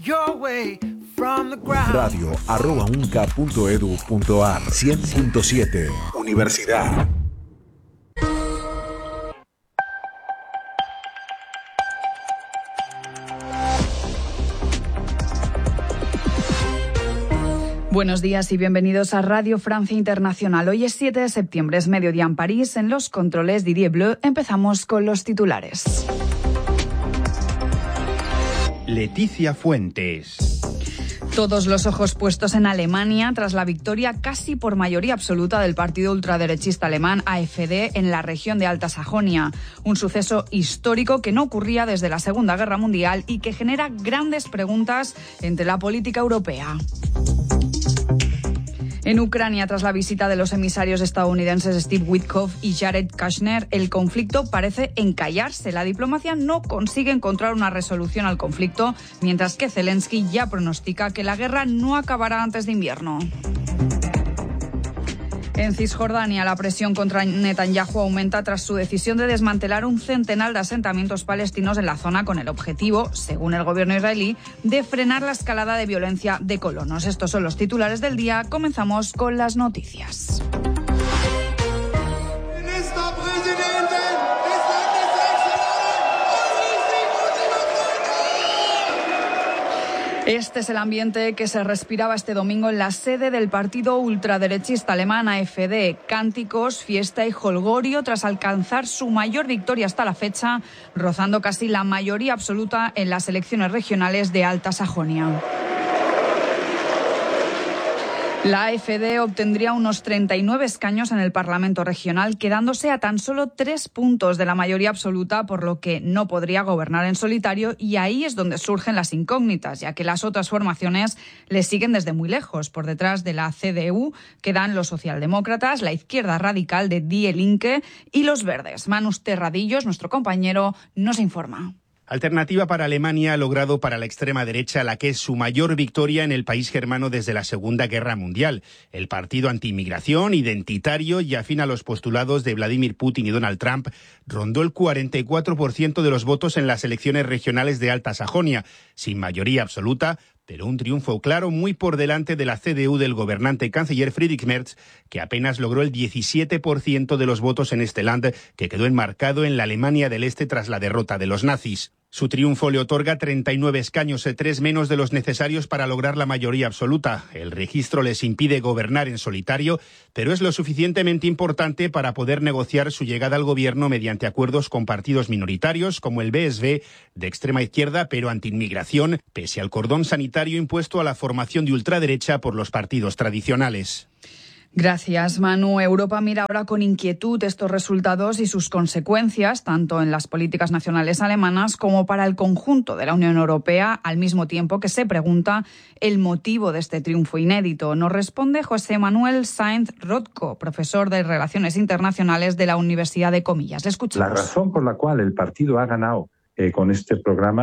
radio@unca.edu.ar 100.7 Universidad. Buenos días y bienvenidos a Radio Francia Internacional. Hoy es 7 de septiembre, es mediodía en París. En los controles Didier Bleu. Empezamos con los titulares. Leticia Fuentes. Todos los ojos puestos en Alemania tras la victoria casi por mayoría absoluta del partido ultraderechista alemán AfD en la región de Alta Sajonia. Un suceso histórico que no ocurría desde la Segunda Guerra Mundial y que genera grandes preguntas entre la política europea. En Ucrania, tras la visita de los emisarios estadounidenses Steve Witkoff y Jared Kushner, el conflicto parece encallarse. La diplomacia no consigue encontrar una resolución al conflicto, mientras que Zelensky ya pronostica que la guerra no acabará antes de invierno. En Cisjordania, la presión contra Netanyahu aumenta tras su decisión de desmantelar un centenar de asentamientos palestinos en la zona con el objetivo, según el gobierno israelí, de frenar la escalada de violencia de colonos. Estos son los titulares del día. Comenzamos con las noticias. Este es el ambiente que se respiraba este domingo en la sede del partido ultraderechista alemán AfD. Cánticos, fiesta y jolgorio tras alcanzar su mayor victoria hasta la fecha, rozando casi la mayoría absoluta en las elecciones regionales de Alta Sajonia. La AfD obtendría unos 39 escaños en el Parlamento regional, quedándose a tan solo 3 puntos de la mayoría absoluta, por lo que no podría gobernar en solitario, y ahí es donde surgen las incógnitas, ya que las otras formaciones le siguen desde muy lejos. Por detrás de la CDU quedan los socialdemócratas, la izquierda radical de Die Linke y los verdes. Manus Terradillos, nuestro compañero, nos informa. Alternativa para Alemania ha logrado para la extrema derecha la que es su mayor victoria en el país germano desde la Segunda Guerra Mundial. El partido antiinmigración, identitario y afín a los postulados de Vladimir Putin y Donald Trump rondó el 44% de los votos en las elecciones regionales de Alta Sajonia, sin mayoría absoluta, pero un triunfo claro muy por delante de la CDU del gobernante canciller Friedrich Merz, que apenas logró el 17% de los votos en este land, que quedó enmarcado en la Alemania del Este tras la derrota de los nazis. Su triunfo le otorga 39 escaños, 3 menos de los necesarios para lograr la mayoría absoluta. El registro les impide gobernar en solitario, pero es lo suficientemente importante para poder negociar su llegada al gobierno mediante acuerdos con partidos minoritarios como el BSV, de extrema izquierda pero antiinmigración, pese al cordón sanitario impuesto a la formación de ultraderecha por los partidos tradicionales. Gracias, Manu. Europa mira ahora con inquietud estos resultados y sus consecuencias, tanto en las políticas nacionales alemanas como para el conjunto de la Unión Europea, al mismo tiempo que se pregunta el motivo de este triunfo inédito. Nos responde José Manuel Sainz Rothko, profesor de Relaciones Internacionales de la Universidad de Comillas. Le escuchamos. La razón por la cual el partido ha ganado con este programa